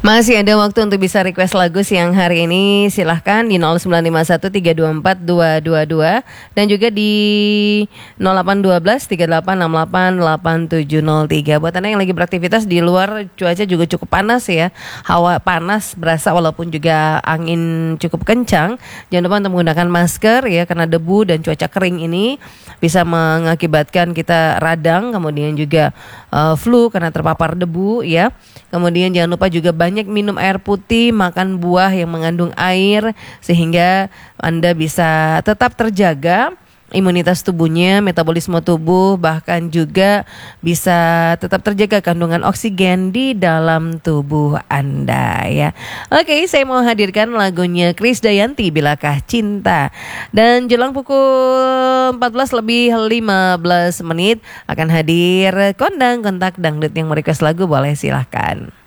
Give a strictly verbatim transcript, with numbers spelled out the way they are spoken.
Masih ada waktu untuk bisa request lagu siang hari ini. Silahkan di nol sembilan lima satu tiga dua empat dua dua dua dan juga di nol delapan satu dua tiga delapan enam delapan delapan tujuh nol tiga. Buat Anda yang lagi beraktivitas di luar, cuaca juga cukup panas ya. Hawa panas berasa walaupun juga angin cukup kencang. Jangan lupa untuk menggunakan masker ya, karena debu dan cuaca kering ini bisa mengakibatkan kita radang, kemudian juga uh, flu karena terpapar debu ya. Kemudian jangan lupa juga banyak minum air putih, makan buah yang mengandung air sehingga Anda bisa tetap terjaga imunitas tubuhnya, metabolisme tubuh, bahkan juga bisa tetap terjaga kandungan oksigen di dalam tubuh Anda ya. Oke, saya mau hadirkan lagunya Krisdayanti, Bilakah Cinta. Dan jelang pukul empat belas lebih lima belas menit akan hadir kondang kontak dangdut yang merequest lagu, boleh silahkan.